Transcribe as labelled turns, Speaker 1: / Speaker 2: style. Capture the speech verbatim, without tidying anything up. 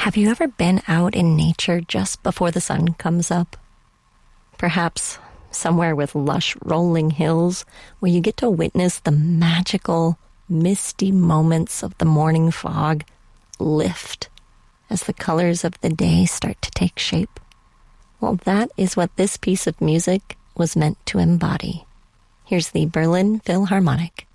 Speaker 1: Have you ever been out in nature just before the sun comes up? Perhaps somewhere with lush rolling hills where you get to witness the magical, misty moments of the morning fog lift as the colors of the day start to take shape. Well, that is what this piece of music was meant to embody. Here's the Berlin Philharmonic.